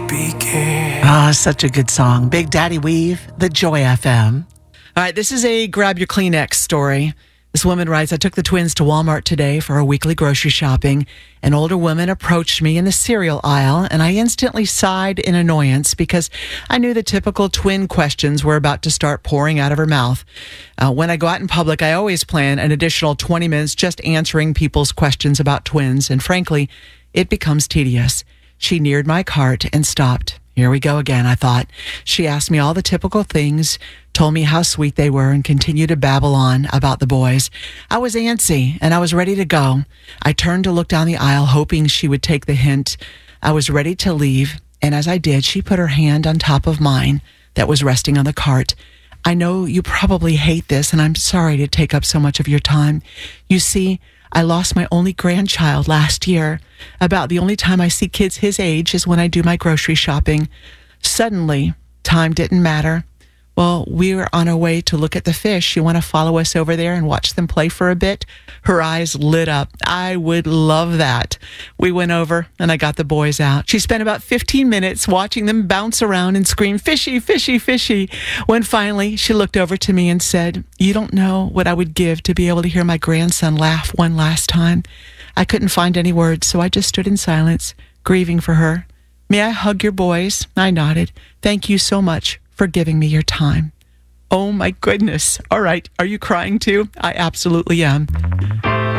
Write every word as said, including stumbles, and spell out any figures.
began. Ah, such a good song. Big Daddy Weave, the Joy F M. All right, this is a grab your Kleenex story. This woman writes, I took the twins to Walmart today for our weekly grocery shopping. An older woman approached me in the cereal aisle, and I instantly sighed in annoyance because I knew the typical twin questions were about to start pouring out of her mouth. Uh, when I go out in public, I always plan an additional twenty minutes just answering people's questions about twins, and frankly, it becomes tedious. She neared my cart and stopped. Here we go again, I thought. She asked me all the typical things, told me how sweet they were, and continued to babble on about the boys. I was antsy, and I was ready to go. I turned to look down the aisle, hoping she would take the hint. I was ready to leave, and as I did, she put her hand on top of mine that was resting on the cart. I know you probably hate this, and I'm sorry to take up so much of your time. You see, I lost my only grandchild last year. About the only time I see kids his age is when I do my grocery shopping. Suddenly, time didn't matter. Well, we were on our way to look at the fish. You want to follow us over there and watch them play for a bit? Her eyes lit up. I would love that. We went over and I got the boys out. She spent about fifteen minutes watching them bounce around and scream, fishy, fishy, fishy. When finally she looked over to me and said, you don't know what I would give to be able to hear my grandson laugh one last time. I couldn't find any words, so I just stood in silence, grieving for her. May I hug your boys? I nodded. Thank you so much for giving me your time. Oh my goodness. All right. Are you crying too? I absolutely am.